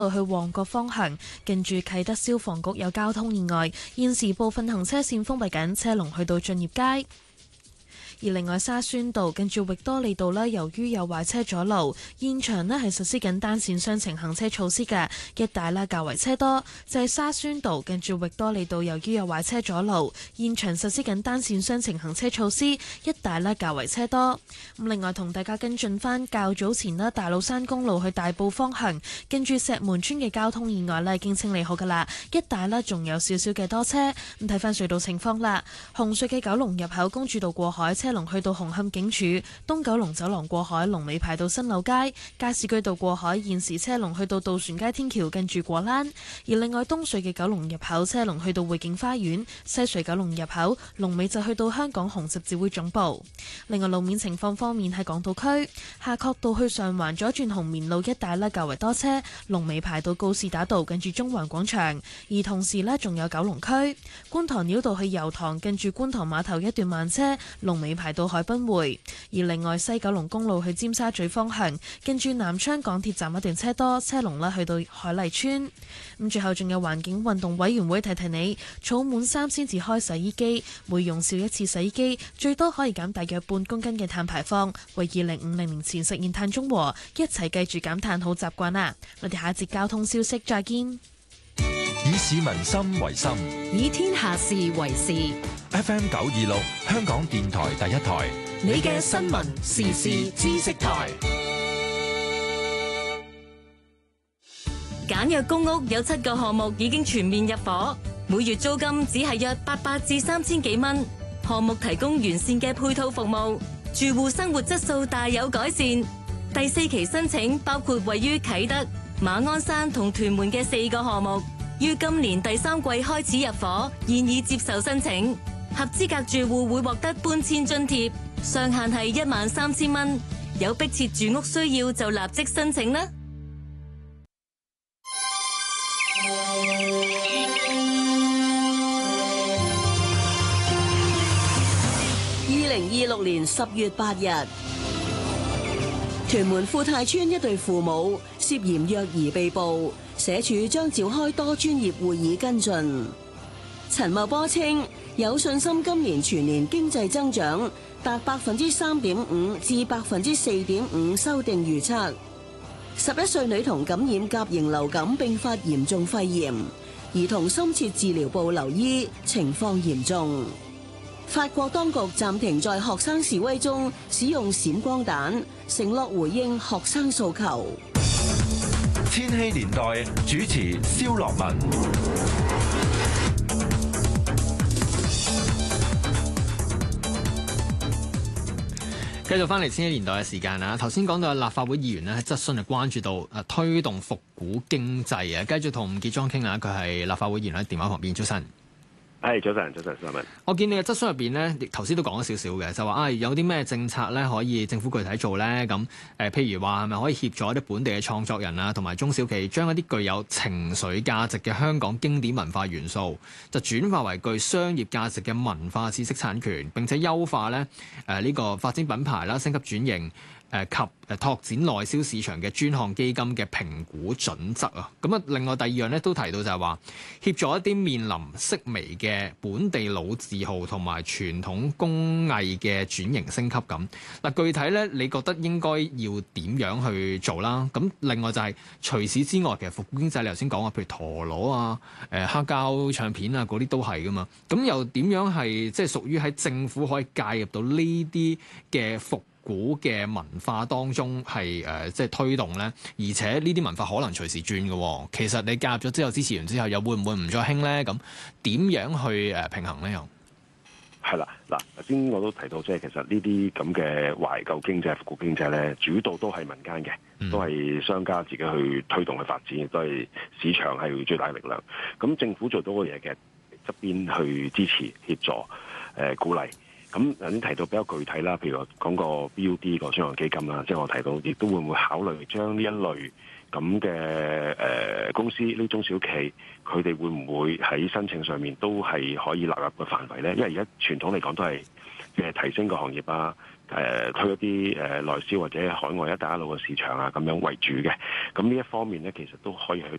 去旺角方向，近住啟德消防局有交通意外，現時部分行車線封閉緊，車龍去到駿業街。而另外沙宣道近住域多利道呢，由於有壞車阻路，現場呢係實施緊單線雙程行車措施嘅，一帶呢較為車多。就係沙宣道近住域多利道，由於有壞車阻路，現場實施緊單線雙程行車措施，一帶呢較為車多。咁另外同大家跟進返較早前呢，大老山公路去大埔方向，近住石門村嘅交通意外呢已經清理好㗎啦，一帶呢仲有少少嘅多車。咁睇返隧道情況啦，紅隧嘅九龍入口公主道過海車龍去到紅磡警署，東九龍走廊過海龍尾排到新柳街，加士居道過海現時車龍去到渡船街天橋近住果欄。而另外東隧嘅九龍入口車龍去到匯景花園，西隧九龍入口龍尾就去到香港紅十字會總部。另外路面情況方面，喺港島區夏慤道去上環左轉紅棉路一帶呢較為多車，龍尾排到告士打道近住中環廣場。而同時呢，仲有九龍區觀塘繞道去油塘近住觀塘碼頭一段慢車，龍尾排到海濱匯。而另外西九龍公路去尖沙咀方向，近住南昌港鐵站一段車多，車龍呢去到海麗村。咁最後仲有環境運動委員會提提你，儲滿3先至開洗衣機，每用少一次洗衣機，最多可以減大約半公斤嘅碳排放，為2050年前實現碳中和。一齊記住減碳好習慣啦！我哋下一節交通消息再見。 以市民心為心， 以天下事為事。 FM 926香港電台第一台， 你嘅新聞時事知識台。簡約公屋有7個項目已經全面入伙，每月租金只係約800至3000幾蚊。項目提供完善嘅配套服務，住戶生活質素大有改善。第4期申請包括位於啟德、馬鞍山同屯門嘅4個項目，於今年第3季開始入伙，現已接受申請。合資格住戶會獲得搬遷津貼，上限係13000蚊。有迫切住屋需要就立即申請啦。 2026年10月8日，屯門富泰邨一對父母涉嫌虐兒被捕，社署將召開多專業會議跟進。陳茂波稱有信心今年全年經濟增長達3.5%至4.5%修訂預測。11歲女童感染甲型流感並發嚴重肺炎，兒童深切治療部留醫，情況嚴重。法國當局暫停在學生示威中使用閃光彈，承諾回應學生訴求。 千禧年代主持蕭樂文。 繼續翻嚟千禧年代嘅時間啊！頭先講到立法會議員咧喺質詢係關注到推動復古經濟啊，繼續同吳傑莊傾下，佢係立法會議員喺電話旁邊。早晨。 係早晨，早晨，早晨。 我見你嘅質詢入邊咧，頭先都講咗少少嘅，就話有啲咩政策咧可以政府具體做咧？咁譬如話係咪可以協助一啲本地嘅創作人啊，同埋中小企將一啲具有情緒價值嘅香港經典文化元素，就轉化為具商業價值嘅文化知識產權，並且優化咧呢個發展品牌啦、升級轉型。及拓展內銷市場嘅專項基金嘅評估準則啊，咁啊，另外第二樣咧都提到就係話協助一啲面臨式微嘅本地老字號同埋傳統工藝嘅轉型升級咁。嗱，具體咧，你覺得應該要點樣去做啦？咁另外就係除此之外，其實復古經濟你頭先講話，譬如陀螺啊、黑膠唱片啊嗰啲都係噶嘛。咁又點樣係即係屬於喺政府可以介入到呢啲嘅復古嘅文化當中係即係推動咧，而且呢啲文化可能隨時轉嘅。其實你介入咗之後，支持完之後，又會唔會唔再興咧？咁點樣去平衡咧？又係啦，嗱，頭先我都提到，即係其實呢啲咁嘅懷舊經濟、復古經濟咧，主導都係民間嘅，都係商家自己去推動去發展，亦都係市場係最大力量。咁政府做到嘅嘢嘅側邊去支持、協助、鼓勵。咁頭先提到比較具體啦，譬如話講個 BUD 個專項基金啦，即係我提到，亦都會唔會考慮將呢一類咁嘅公司呢中小企，佢哋會唔會喺申請上面都係可以納入個範圍咧？因為而家傳統嚟講都係即係提升個行業啊。推一啲內銷或者海外一帶一路嘅市場啊，咁樣為主嘅。咁呢一方面咧，其實都可以去